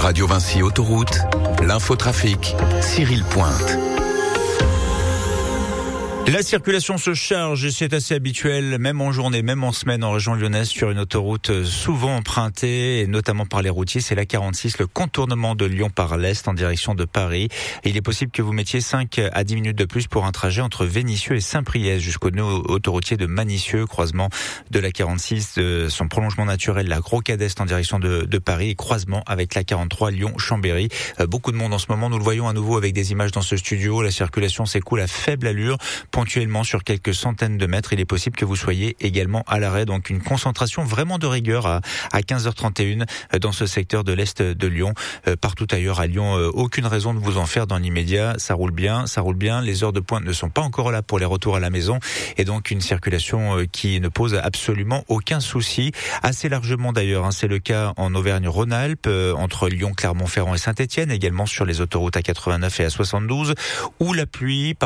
Radio Vinci Autoroute, l'infotrafic, Cyril Pointe. La circulation se charge et c'est assez habituel, même en journée, même en semaine en région lyonnaise, sur une autoroute souvent empruntée, et notamment par les routiers. C'est la 46, le contournement de Lyon par l'Est en direction de Paris. Et il est possible que vous mettiez 5 à 10 minutes de plus pour un trajet entre Vénissieux et Saint-Priest jusqu'au nœud autoroutier de Manissieux, croisement de la 46, de son prolongement naturel, la Rocade Est en direction de Paris, et croisement avec la 43 Lyon-Chambéry. Beaucoup de monde en ce moment, nous le voyons à nouveau avec des images dans ce studio. La circulation s'écoule à faible allure, ponctuellement sur quelques centaines de mètres. Il est possible que vous soyez également à l'arrêt, donc une concentration vraiment de rigueur à 15h31 dans ce secteur de l'Est de Lyon. Partout ailleurs à Lyon, aucune raison de vous en faire dans l'immédiat. Ça roule bien. Les heures de pointe ne sont pas encore là pour les retours à la maison, et donc une circulation qui ne pose absolument aucun souci. Assez largement d'ailleurs, c'est le cas en Auvergne-Rhône-Alpes, entre Lyon, Clermont-Ferrand et Saint-Étienne, également sur les autoroutes A89 et A72, où la pluie